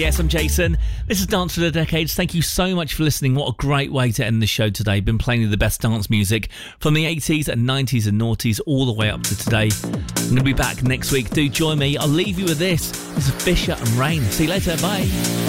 Yes, I'm Jason. This is Dance for the Decades. Thank you so much for listening. What a great way to end the show today. Been playing you the best dance music from the 80s and 90s and noughties all the way up to today. I'm going to be back next week. Do join me. I'll leave you with this. This is Fisher and Rain. See you later. Bye.